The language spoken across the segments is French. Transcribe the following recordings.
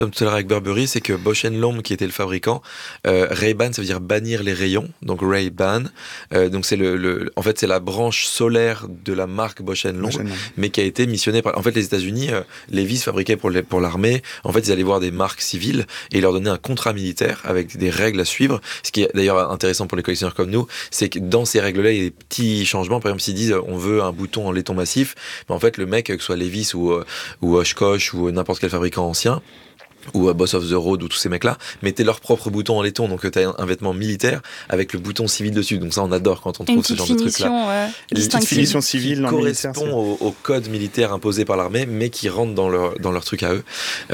Comme tout à l'heure avec Burberry, c'est que Bausch Lomb, qui était le fabricant, Ray-Ban, ça veut dire bannir les rayons, donc Ray-Ban. Donc c'est en fait, c'est la branche solaire de la marque Bausch Lomb, mais qui a été missionnée par. En fait, les États-Unis, Levi's fabriquait pour l'armée. En fait, ils allaient voir des marques civiles et ils leur donnaient un contrat militaire avec des règles à suivre. Ce qui est d'ailleurs intéressant pour les collectionneurs comme nous, c'est que dans ces règles-là, il y a des petits changements. Par exemple, s'ils disent on veut un bouton en laiton massif, mais en fait, le mec, que ce soit Levi's ou Oshkosh ou n'importe quel fabricant ancien, ou Boss of the Road ou tous ces mecs-là, mettaient leur propre bouton en laiton. Donc t'as un vêtement militaire avec le bouton civil dessus. Donc ça, on adore quand on trouve ce genre de truc-là. Une petite finition civile qui correspond au code militaire imposé par l'armée, mais qui rentre dans leur truc à eux.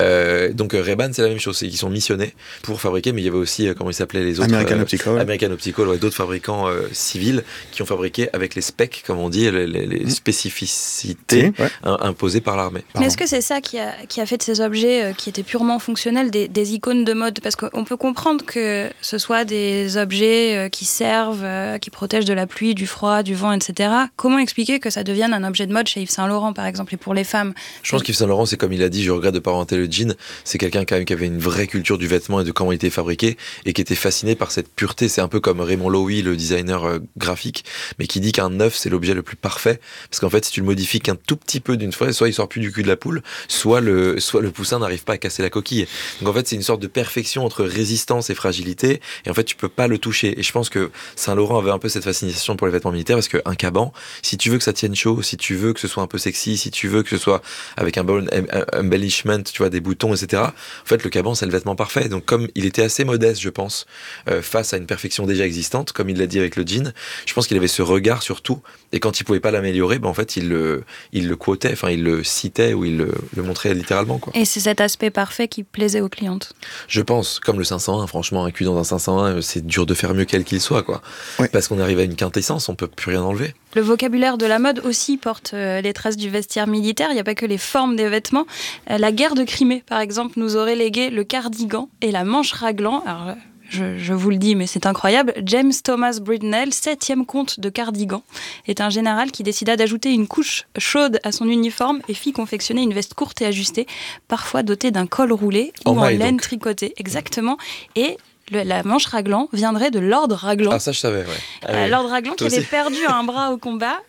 Donc Ray-Ban, c'est la même chose. C'est qu'ils sont missionnés pour fabriquer, mais il y avait aussi, comment ils s'appelaient les autres, American Optical, d'autres fabricants civils qui ont fabriqué avec les specs, comme on dit, les spécificités imposées par l'armée. Mais est-ce que c'est ça qui a fait de ces objets qui étaient purement fonctionnels des icônes de mode? Parce qu'on peut comprendre que ce soit des objets qui servent, qui protègent de la pluie, du froid, du vent, etc. Comment expliquer que ça devienne un objet de mode chez Yves Saint Laurent, par exemple, et pour les femmes? Je pense qu'Yves Saint Laurent, c'est comme il a dit, je regrette de ne pas inventer le jean, c'est quelqu'un quand même qui avait une vraie culture du vêtement et de comment il était fabriqué, et qui était fasciné par cette pureté. C'est un peu comme Raymond Loewy, le designer graphique, mais qui dit qu'un neuf, c'est l'objet le plus parfait, parce qu'en fait, si tu le modifies qu'un tout petit peu d'une fois, soit il sort plus du cul de la poule, soit le poussin n'arrive pas à casser la coquille. Donc en fait, c'est une sorte de perfection entre résistance et fragilité, et en fait, tu peux pas le toucher. Et je pense que Saint Laurent avait un peu cette fascination pour les vêtements militaires, parce qu'un caban, si tu veux que ça tienne chaud, si tu veux que ce soit un peu sexy, si tu veux que ce soit avec un bon embellishment, tu vois, des boutons, etc. En fait, le caban, c'est le vêtement parfait. Donc comme il était assez modeste, je pense, face à une perfection déjà existante, comme il l'a dit avec le jean, je pense qu'il avait ce regard sur tout, et quand il pouvait pas l'améliorer, en fait, il le quotait, enfin, il le citait, ou il le montrait littéralement, quoi. Et c'est cet aspect parfait qui plaisait aux clientes. Je pense, comme le 501, franchement, un cul dans un 501, c'est dur de faire mieux quel qu'il soit, quoi. Oui. Parce qu'on arrive à une quintessence, on peut plus rien enlever. Le vocabulaire de la mode aussi porte les traces du vestiaire militaire. Il n'y a pas que les formes des vêtements. La guerre de Crimée, par exemple, nous aurait légué le cardigan et la manche raglan. Alors, je vous le dis, mais c'est incroyable. James Thomas Bridnell, 7e comte de cardigan, est un général qui décida d'ajouter une couche chaude à son uniforme et fit confectionner une veste courte et ajustée, parfois dotée d'un col roulé ou en laine tricotée. Exactement. Et la manche raglan viendrait de Lord Raglan. Ah, ça je savais, ouais. Lord Raglan qui avait perdu un bras au combat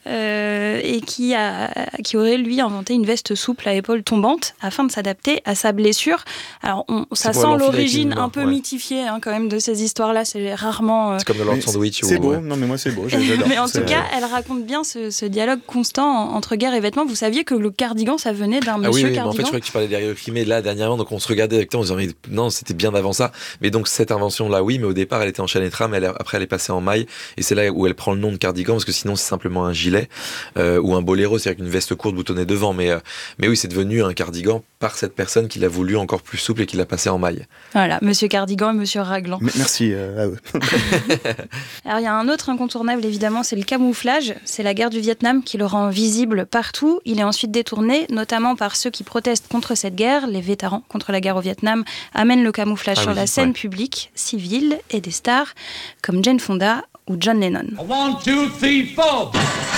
et qui aurait, lui, inventé une veste souple à épaules tombantes afin de s'adapter à sa blessure. Alors, ça sent l'origine un peu mythifiée quand même de ces histoires-là. C'est rarement... C'est comme le Lord Sandwich. C'est beau, non mais moi c'est beau, j'adore. Mais en tout cas, elle raconte bien ce dialogue constant entre guerre et vêtements. Vous saviez que le cardigan, ça venait d'un monsieur cardigan? En fait, je croyais que tu parlais des Crimée là dernièrement, donc on se regardait avec toi, on se disait non, c'était bien avant ça. Mais donc cette invention-là, oui, mais au départ, elle était en chaîne et trame, après elle est passée en maille, et c'est là où elle prend le nom de cardigan, parce que sinon c'est simplement un gilet ou un boléro, c'est-à-dire une veste courte boutonnée devant, mais oui, c'est devenu un cardigan par cette personne qui l'a voulu encore plus souple et qui l'a passé en maille. Voilà, monsieur cardigan et monsieur raglan. Merci à eux. Alors il y a un autre incontournable, évidemment, c'est le camouflage. C'est la guerre du Vietnam qui le rend visible partout. Il est ensuite détourné, notamment par ceux qui protestent contre cette guerre. Les vétérans contre la guerre au Vietnam amènent le camouflage sur la scène publique, civile, et des stars comme Jane Fonda ou John Lennon. 1, 2, 3, 4.